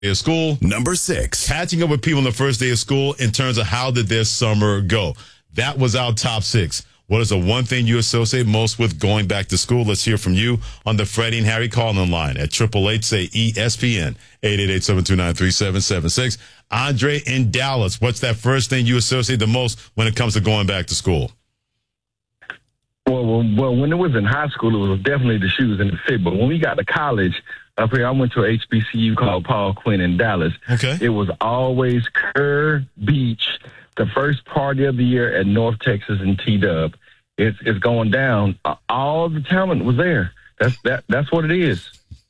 of school. Number 6. Catching up with people on the first day of school in terms of how did their summer go. That was our top 6. What is the one thing you associate most with going back to school? Let's hear from you on the Freddie and Harry call-in line at 888-SAY-ESPN, 888-729-3776. Andre in Dallas, what's that first thing you associate the most when it comes to going back to school? Well, when it was in high school, it was definitely the shoes and the fit. But when we got to college, up here, I went to a HBCU called Paul Quinn in Dallas. Okay. It was always Kerr Beach, the first party of the year at North Texas and T-Dub. It's going down. All the talent was there. That's what it is.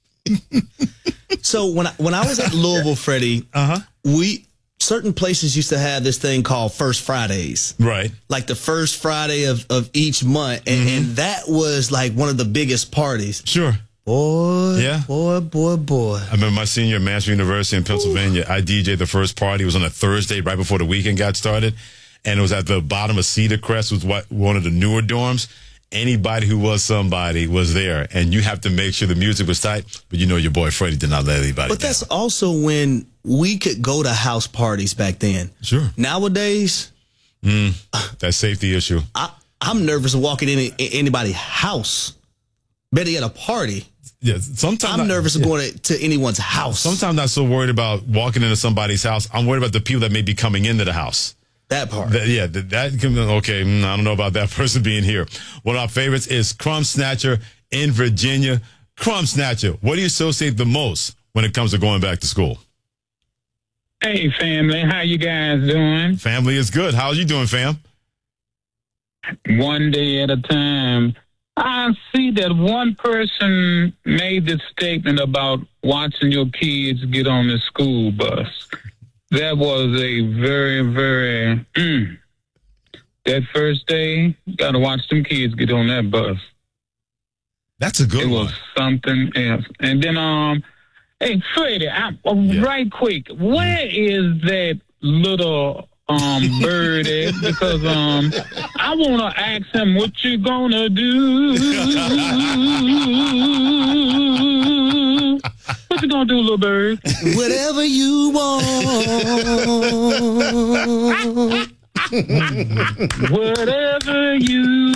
So when I was at Louisville, Freddie, certain places used to have this thing called First Fridays. Right. Like the first Friday of each month. And that was like one of the biggest parties. Sure. Boy. I remember my senior at Master University in Pennsylvania. I DJ'd the first party. It was on a Thursday right before the weekend got started. And it was at the bottom of Cedar Crest, was one of the newer dorms. Anybody who was somebody was there. And you have to make sure the music was tight. But you know your boy Freddie did not let anybody But down. that's also when we could go to house parties back then. Sure. Nowadays, that safety issue. I'm nervous of walking in anybody's house. Better yet, a party. Yeah, sometimes I'm nervous of going to anyone's house. Sometimes not so worried about walking into somebody's house. I'm worried about the people that may be coming into the house. That part. That can, okay, I don't know about that person being here. One of our favorites is Crumb Snatcher in Virginia. Crumb Snatcher, what do you associate the most when it comes to going back to school? Hey, family. How you guys doing? Family is good. How are you doing, fam? One day at a time. I see that one person made this statement about watching your kids get on the school bus. That was a very, very, that first day, you got to watch them kids get on that bus. That's a good one. It was something else. And then, hey, Freddie, right quick, where is that little bird at? Because I want to ask him what you gonna do. What you gonna do, little bird? Whatever you want. Whatever you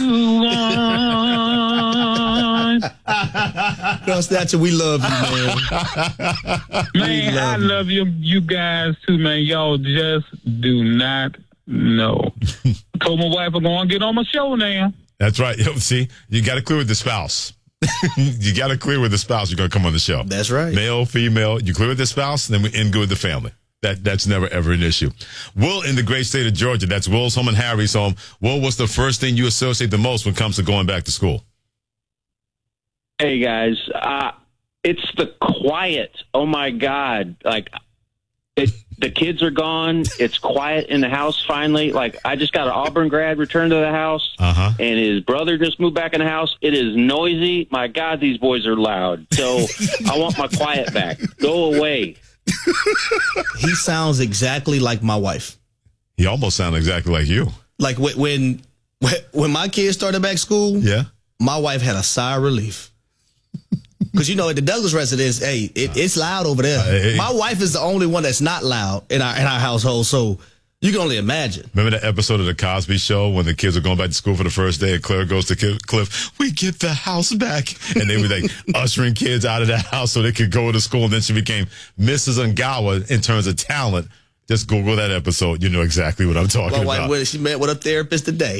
want. Crumb Snatcher, we love you, man. Man, I love you guys too, man. Y'all just do not know. I told my wife I'm going to get on my show now. That's right. See, you got to clear with the spouse. You got to clear with the spouse. You're going to come on the show. That's right. Male, female. You clear with the spouse, then we end good with the family. That's never, ever an issue. Will in the great state of Georgia. That's Will's home and Harry's home. Will, what's the first thing you associate the most when it comes to going back to school? Hey, guys. It's the quiet. Oh, my God. Like, the kids are gone. It's quiet in the house finally. Like, I just got an Auburn grad return to the house, and his brother just moved back in the house. It is noisy. My God, these boys are loud. So I want my quiet back. Go away. He sounds exactly like my wife. He almost sounds exactly like you. Like when my kids started back school, my wife had a sigh of relief. Because, you know, at the Douglas residence, hey, it's loud over there. My wife is the only one that's not loud in our household, so you can only imagine. Remember that episode of The Cosby Show when the kids are going back to school for the first day and Claire goes to Cliff, we get the house back. And they were like ushering kids out of the house so they could go to school. And then she became Mrs. Ungawa in terms of talent. Just Google that episode. You know exactly what I'm talking about. Well, she met with a therapist today.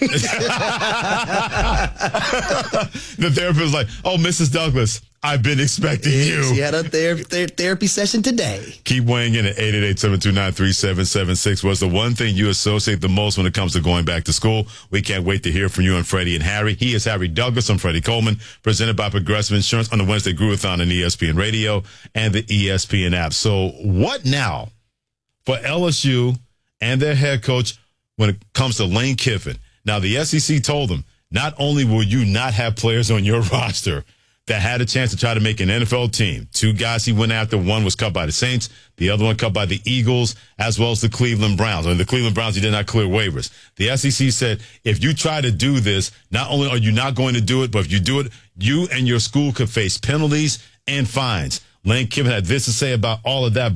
The therapist was like, oh, Mrs. Douglas, I've been expecting you. She had a therapy session today. Keep weighing in at 888-729-3776. What's the one thing you associate the most when it comes to going back to school? We can't wait to hear from you and Freddie and Harry. He is Harry Douglas. I'm Freddie Coleman, presented by Progressive Insurance on the Wednesday Groovathon on ESPN Radio and the ESPN app. So what now for LSU and their head coach when it comes to Lane Kiffin? Now, the SEC told them, not only will you not have players on your roster that had a chance to try to make an NFL team. Two guys he went after. One was cut by the Saints. The other one cut by the Eagles, as well as the Cleveland Browns. And the Cleveland Browns, he did not clear waivers. The SEC said, if you try to do this, not only are you not going to do it, but if you do it, you and your school could face penalties and fines. Lane Kiffin had this to say about all of that.